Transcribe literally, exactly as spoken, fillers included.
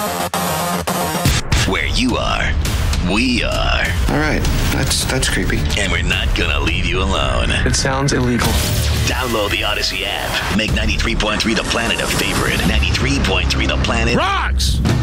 Where you are, we are. All right, that's that's creepy. And we're not gonna leave you alone. It sounds illegal. Download the Odyssey app. Make ninety-three point three The Planet a favorite. ninety-three point three The Planet Rocks!